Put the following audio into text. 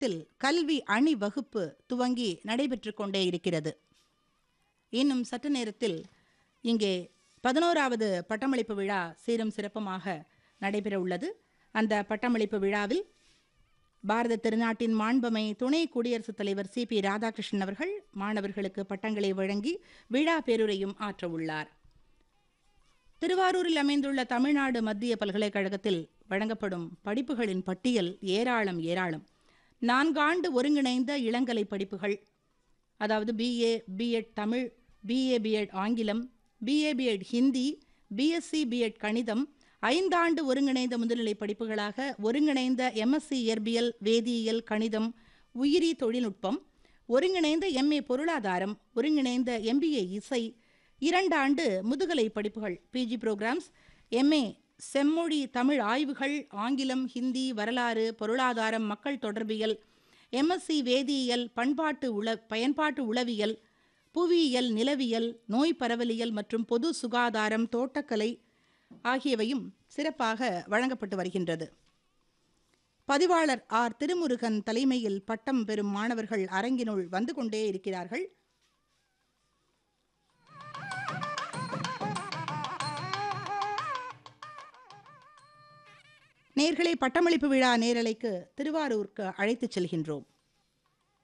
கல்வி அணி வகுப்பு துவங்கி நடைபெற்று கொண்டே இருக்கிறது. இன்னும் சற்று நேரத்தில் இங்கே 11வது பட்டமளிப்பு விழா சீரும் சிறப்புமாக நடைபெற உள்ளது. அந்த பட்டமளிப்பு விழாவில் பாரத திருநாட்டின் மாண்பமை துணை குடியரசுத் தலைவர் CP ராதாகிருஷ்ணன் அவர்கள் மாணவர்களுக்கு பட்டங்களை வழங்கி விழா பேருரையும் ஆற்ற உள்ளார். திருவாரூரில் அமைந்துள்ள தமிழ்நாடு மத்திய பல்கலைக்கழகத்தில் வழங்கப்படும் படிப்புகளின் பட்டியல் ஏராளம். 4 ஆண்டு ஒருங்கிணைந்த இளங்கலை படிப்புகள், அதாவது BA B.Ed Tamil, BA B.Ed ஆங்கிலம், BA B.Ed Hindi, BSc B.Ed கணிதம், 5 ஆண்டு ஒருங்கிணைந்த முதுநிலை படிப்புகளாக ஒருங்கிணைந்த MSc இயற்பியல், வேதியியல், கணிதம், உயிரி தொழில்நுட்பம், ஒருங்கிணைந்த MA பொருளாதாரம், ஒருங்கிணைந்த MBA இசை, 2 ஆண்டு முதுகலை படிப்புகள் PG ப்ரோக்ராம்ஸ், MA செம்மொழி தமிழ் ஆய்வுகள், ஆங்கிலம், ஹிந்தி, வரலாறு, பொருளாதாரம், மக்கள் தொடர்பியல், MSc வேதியியல், பயன்பாட்டு உளவியல், புவியியல், நிலவியல், நோய் பரவலியல் மற்றும் பொது சுகாதாரம், தோட்டக்கலை ஆகியவையும் சிறப்பாக வழங்கப்பட்டு வருகின்றது. பதிவாளர் R. திருமுருகன் தலைமையில் பட்டம் பெறும் மாணவர்கள் அரங்கினுள் வந்து கொண்டே இருக்கிறார்கள். நேயர்களை பட்டமளிப்பு விழா நேரலைக்கு திருவாரூருக்கு அழைத்துச் செல்கின்றோம்.